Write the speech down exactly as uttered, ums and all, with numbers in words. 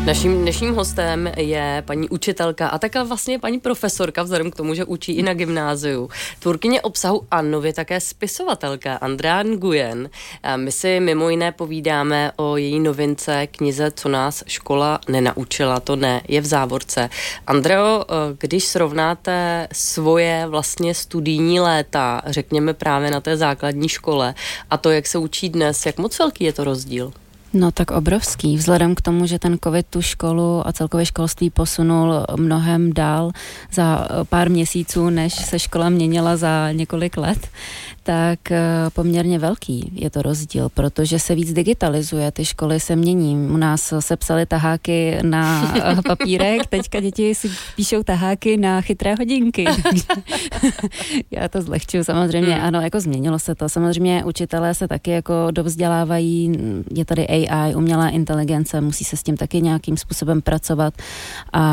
Naším dnešním hostem je paní učitelka a také vlastně paní profesorka, vzhledem k tomu, že učí i na gymnáziu. Tvůrkyně obsahu a nově také spisovatelka Andrea Nguyen. My si mimo jiné povídáme o její novince knize Co nás škola nenaučila, to ne, je v závorce. Andreo, když srovnáte svoje vlastně studijní léta, řekněme právě na té základní škole, a to, jak se učí dnes, jak moc velký je to rozdíl? No tak obrovský, vzhledem k tomu, že ten covid tu školu a celkově školství posunul mnohem dál za pár měsíců, než se škola měnila za několik let, tak poměrně velký je to rozdíl, protože se víc digitalizuje, ty školy se mění. U nás se psaly taháky na papírek, teďka děti si píšou taháky na chytré hodinky. Já to zlehčuju, samozřejmě, ano, jako změnilo se to. Samozřejmě učitelé se taky jako dovzdělávají, je tady A I, umělá inteligence, musí se s tím taky nějakým způsobem pracovat a